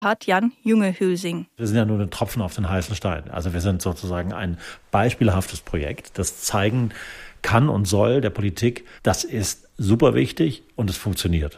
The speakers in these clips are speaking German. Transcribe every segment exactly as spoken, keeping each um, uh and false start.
hat Jan Jungehülsing. Wir sind ja nur ein Tropfen auf den heißen Stein. Also wir sind sozusagen ein beispielhaftes Projekt, das zeigen kann und soll der Politik, das ist super wichtig und es funktioniert.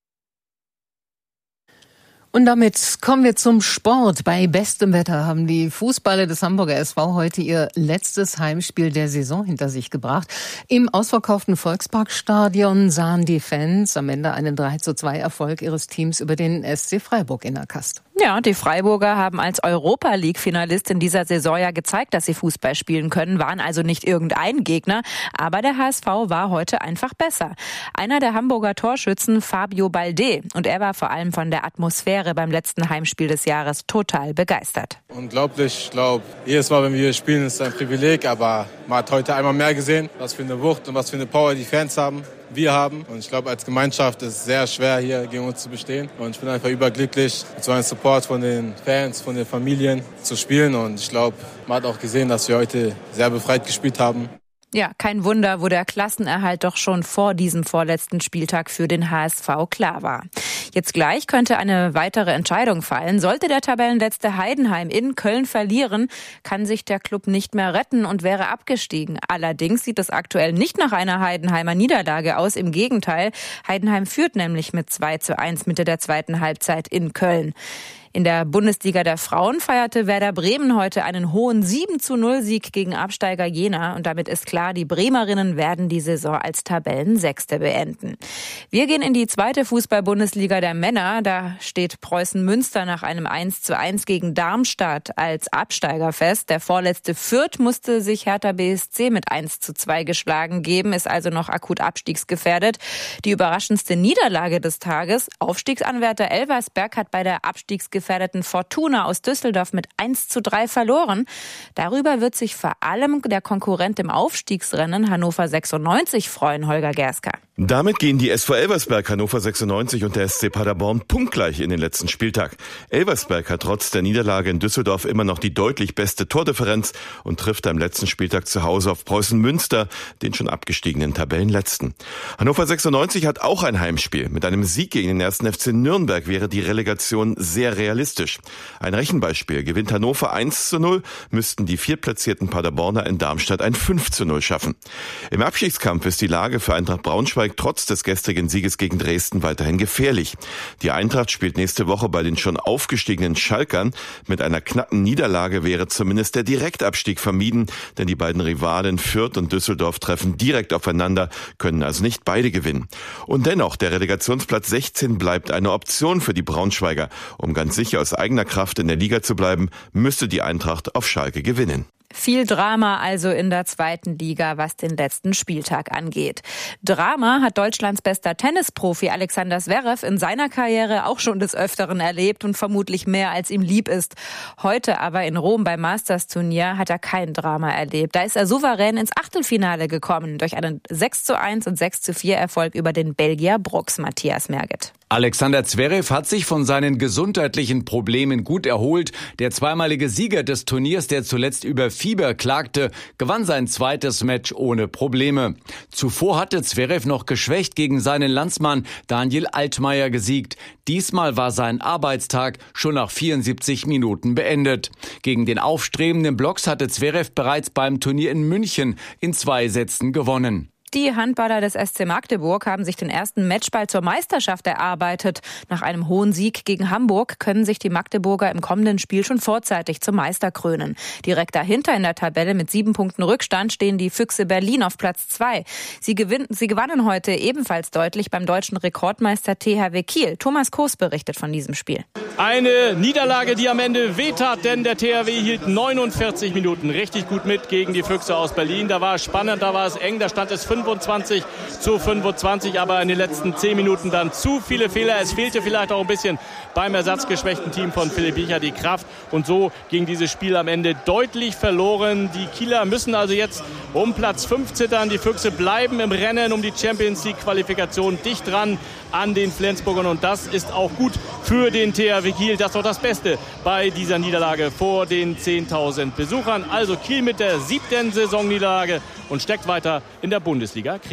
Und damit kommen wir zum Sport. Bei bestem Wetter haben die Fußballer des Hamburger S V heute ihr letztes Heimspiel der Saison hinter sich gebracht. Im ausverkauften Volksparkstadion sahen die Fans am Ende einen drei zu zwei Erfolg ihres Teams über den S C Freiburg in der Kast. Ja, die Freiburger haben als Europa-League-Finalist in dieser Saison ja gezeigt, dass sie Fußball spielen können, waren also nicht irgendein Gegner, aber der H S V war heute einfach besser. Einer der Hamburger Torschützen, Fabio Balde, und er war vor allem von der Atmosphäre beim letzten Heimspiel des Jahres total begeistert. Unglaublich, ich glaube, jedes Mal, wenn wir hier spielen, ist ein Privileg, aber man hat heute einmal mehr gesehen, was für eine Wucht und was für eine Power die Fans haben, wir haben. Und ich glaube, als Gemeinschaft ist es sehr schwer, hier gegen uns zu bestehen. Und ich bin einfach überglücklich, mit so einem Support von den Fans, von den Familien zu spielen. Und ich glaube, man hat auch gesehen, dass wir heute sehr befreit gespielt haben. Ja, kein Wunder, wo der Klassenerhalt doch schon vor diesem vorletzten Spieltag für den H S V klar war. Jetzt gleich könnte eine weitere Entscheidung fallen. Sollte der Tabellenletzte Heidenheim in Köln verlieren, kann sich der Club nicht mehr retten und wäre abgestiegen. Allerdings sieht es aktuell nicht nach einer Heidenheimer Niederlage aus. Im Gegenteil, Heidenheim führt nämlich mit zwei zu eins Mitte der zweiten Halbzeit in Köln. In der Bundesliga der Frauen feierte Werder Bremen heute einen hohen sieben zu null Sieg gegen Absteiger Jena. Und damit ist klar, die Bremerinnen werden die Saison als Tabellensechste beenden. Wir gehen in die zweite Fußball-Bundesliga der Männer. Da steht Preußen Münster nach einem eins zu eins gegen Darmstadt als Absteiger fest. Der vorletzte Fürth musste sich Hertha B S C mit eins zu zwei geschlagen geben, ist also noch akut abstiegsgefährdet. Die überraschendste Niederlage des Tages: Aufstiegsanwärter Elversberg hat bei der Abstiegsgefährdeten Fortuna aus Düsseldorf mit eins zu drei verloren. Darüber wird sich vor allem der Konkurrent im Aufstiegsrennen Hannover sechsundneunzig freuen, Holger Gerska. Damit gehen die S V Elversberg, Hannover sechsundneunzig und der S C Paderborn punktgleich in den letzten Spieltag. Elversberg hat trotz der Niederlage in Düsseldorf immer noch die deutlich beste Tordifferenz und trifft am letzten Spieltag zu Hause auf Preußen Münster, den schon abgestiegenen Tabellenletzten. Hannover sechsundneunzig hat auch ein Heimspiel. Mit einem Sieg gegen den ersten F C Nürnberg wäre die Relegation sehr realistisch. Ein Rechenbeispiel: Gewinnt Hannover eins zu null, müssten die viertplatzierten Paderborner in Darmstadt ein fünf zu null schaffen. Im Abstiegskampf ist die Lage für Eintracht Braunschweig trotz des gestrigen Sieges gegen Dresden weiterhin gefährlich. Die Eintracht spielt nächste Woche bei den schon aufgestiegenen Schalkern. Mit einer knappen Niederlage wäre zumindest der Direktabstieg vermieden, denn die beiden Rivalen Fürth und Düsseldorf treffen direkt aufeinander, können also nicht beide gewinnen. Und dennoch, der Relegationsplatz sechzehn bleibt eine Option für die Braunschweiger. Um ganz sicher aus eigener Kraft in der Liga zu bleiben, müsste die Eintracht auf Schalke gewinnen. Viel Drama also in der zweiten Liga, was den letzten Spieltag angeht. Drama hat Deutschlands bester Tennisprofi Alexander Zverev in seiner Karriere auch schon des Öfteren erlebt und vermutlich mehr, als ihm lieb ist. Heute aber in Rom beim Masters-Turnier hat er kein Drama erlebt. Da ist er souverän ins Achtelfinale gekommen durch einen sechs zu eins und sechs zu vier Erfolg über den Belgier Brooks Matthias Merget. Alexander Zverev hat sich von seinen gesundheitlichen Problemen gut erholt. Der zweimalige Sieger des Turniers, der zuletzt über Fieber klagte, gewann sein zweites Match ohne Probleme. Zuvor hatte Zverev noch geschwächt gegen seinen Landsmann Daniel Altmaier gesiegt. Diesmal war sein Arbeitstag schon nach vierundsiebzig Minuten beendet. Gegen den aufstrebenden Blocks hatte Zverev bereits beim Turnier in München in zwei Sätzen gewonnen. Die Handballer des S C Magdeburg haben sich den ersten Matchball zur Meisterschaft erarbeitet. Nach einem hohen Sieg gegen Hamburg können sich die Magdeburger im kommenden Spiel schon vorzeitig zum Meister krönen. Direkt dahinter in der Tabelle mit sieben Punkten Rückstand stehen die Füchse Berlin auf Platz zwei. Sie, gewinn- sie gewannen heute ebenfalls deutlich beim deutschen Rekordmeister T H W Kiel. Thomas Koos berichtet von diesem Spiel. Eine Niederlage, die am Ende wehtat, denn der T H W hielt neunundvierzig Minuten richtig gut mit gegen die Füchse aus Berlin. Da war es spannend, da war es eng, da stand es fünfundzwanzig zu fünfundzwanzig, aber in den letzten zehn Minuten dann zu viele Fehler. Es fehlte vielleicht auch ein bisschen beim ersatzgeschwächten Team von Philipp Biecher die Kraft und so ging dieses Spiel am Ende deutlich verloren. Die Kieler müssen also jetzt um Platz fünf zittern. Die Füchse bleiben im Rennen um die Champions League Qualifikation dicht dran an den Flensburgern und das ist auch gut für den T H W Kiel. Das ist doch das Beste bei dieser Niederlage vor den zehntausend Besuchern. Also Kiel mit der siebten Saisonniederlage und steckt weiter in der Bundesliga-Krise.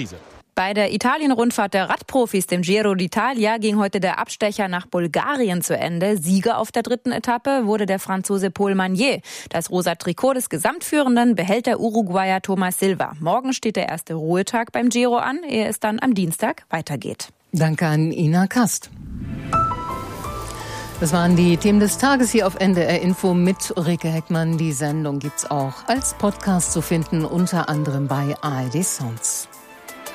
Bei der Italien-Rundfahrt der Radprofis, dem Giro d'Italia, ging heute der Abstecher nach Bulgarien zu Ende. Sieger auf der dritten Etappe wurde der Franzose Paul Magnier. Das rosa Trikot des Gesamtführenden behält der Uruguayer Thomas Silva. Morgen steht der erste Ruhetag beim Giro an, ehe es dann am Dienstag weitergeht. Danke an Ina Kast. Das waren die Themen des Tages hier auf N D R Info mit Ulrike Heckmann. Die Sendung gibt's auch als Podcast zu finden, unter anderem bei A R D Sounds.